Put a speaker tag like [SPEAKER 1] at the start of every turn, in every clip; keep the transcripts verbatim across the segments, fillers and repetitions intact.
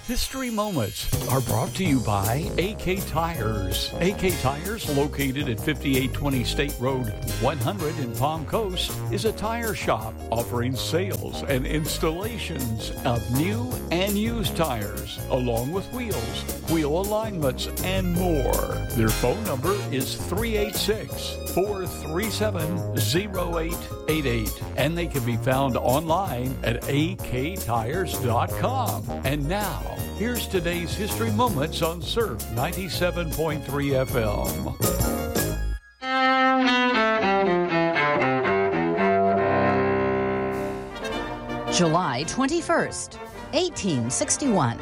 [SPEAKER 1] History Moments are brought to you by A K Tires. A K Tires, located at fifty-eight twenty State Road one hundred in Palm Coast, is a tire shop offering sales and installations of new and used tires, along with wheels, wheel alignments, and more. Their phone number is three eight six, four three seven, zero eight eight eight, and they can be found online at a k tires dot com. And now, here's today's History Moments on Surf ninety-seven point three F M.
[SPEAKER 2] July twenty-first, eighteen sixty-one.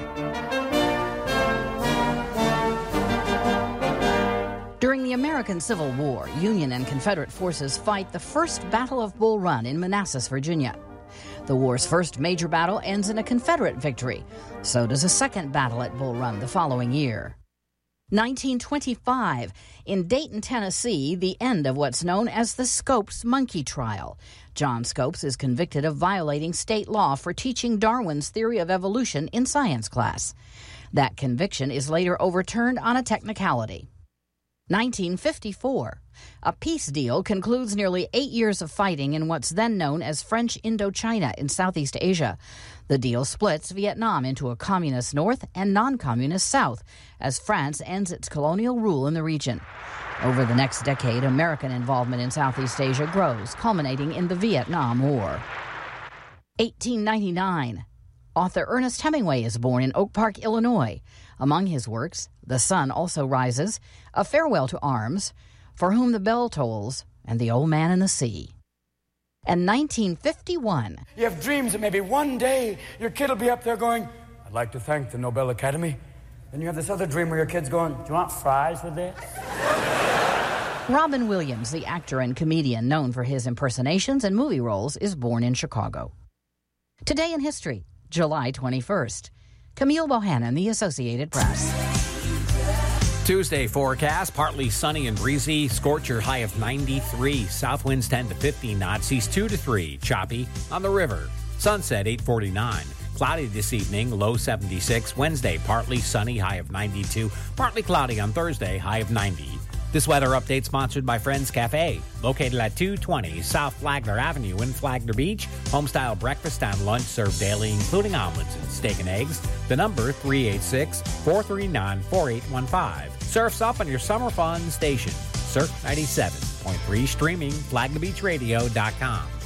[SPEAKER 2] During the American Civil War, Union and Confederate forces fight the First Battle of Bull Run in Manassas, Virginia. The war's first major battle ends in a Confederate victory. So does a second battle at Bull Run the following year. nineteen twenty-five, in Dayton, Tennessee, the end of what's known as the Scopes monkey trial. John Scopes is convicted of violating state law for teaching Darwin's theory of evolution in science class. That conviction is later overturned on a technicality. nineteen fifty-four. A peace deal concludes nearly eight years of fighting in what's then known as French Indochina in Southeast Asia. The deal splits Vietnam into a communist north and non-communist south as France ends its colonial rule in the region. Over the next decade, American involvement in Southeast Asia grows, culminating in the Vietnam War. eighteen ninety-nine. Author Ernest Hemingway is born in Oak Park, Illinois. Among his works, The Sun Also Rises, A Farewell to Arms, For Whom the Bell Tolls, and The Old Man and the Sea. And nineteen fifty-one.
[SPEAKER 3] You have dreams that maybe one day your kid will be up there going, I'd like to thank the Nobel Academy. Then you have this other dream where your kid's going, do you want fries with this?
[SPEAKER 2] Robin Williams, the actor and comedian known for his impersonations and movie roles, is born in Chicago. Today in history, July twenty-first. Camille Bohannon, The Associated Press.
[SPEAKER 4] Tuesday forecast, partly sunny and breezy. Scorcher high of ninety-three. South winds ten to fifteen knots. Seas two to three. Choppy on the river. Sunset eight forty-nine. Cloudy this evening. Low seventy-six. Wednesday partly sunny. High of ninety-two. Partly cloudy on Thursday. High of ninety. This weather update sponsored by Friends Cafe, located at two twenty South Flagler Avenue in Flagler Beach. Homestyle breakfast and lunch served daily, including omelets and steak and eggs. The number three eight six, four three nine, four eight one five. Surf's up on your summer fun station. Surf ninety-seven point three, streaming flagler beach radio dot com.